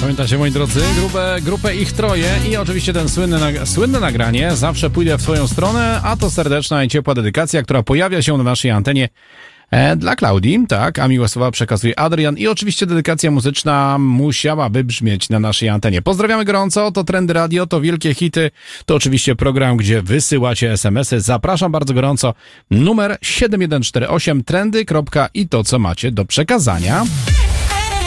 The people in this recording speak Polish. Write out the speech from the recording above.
Pamiętacie, moi drodzy, grupę Ich Troje i oczywiście ten słynne nagranie Zawsze pójdę w twoją stronę, a to serdeczna i ciepła dedykacja, która pojawia się na naszej antenie dla Klaudii, tak, a miłe słowa przekazuje Adrian i oczywiście dedykacja muzyczna musiałaby brzmieć na naszej antenie. Pozdrawiamy gorąco, to Trendy Radio, to Wielkie Hity, to oczywiście program, gdzie wysyłacie SMS-y. Zapraszam bardzo gorąco, numer 7148 trendy. I to, co macie do przekazania.